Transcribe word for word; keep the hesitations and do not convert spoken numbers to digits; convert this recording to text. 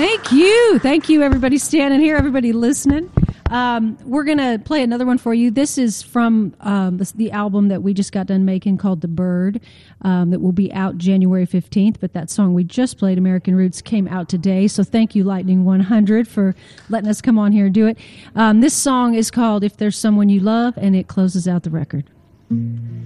Thank you. Thank you, everybody standing here, everybody listening. Um, we're going to play another one for you. This is from um, the, the album that we just got done making called The Bird, um, that will be out January fifteenth. But that song we just played, American Roots, came out today. So thank you, Lightning one hundred, for letting us come on here and do it. Um, this song is called If There's Someone You Love, and it closes out the record.